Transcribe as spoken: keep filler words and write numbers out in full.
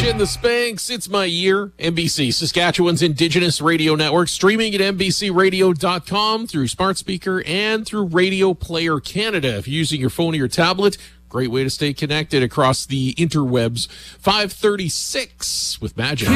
and the Spanks. It's my year. N B C, Saskatchewan's Indigenous radio network, streaming at N B C radio dot com through smart speaker and through Radio Player Canada. If you're using your phone or your tablet, great way to stay connected across the interwebs. five thirty-six with Magic.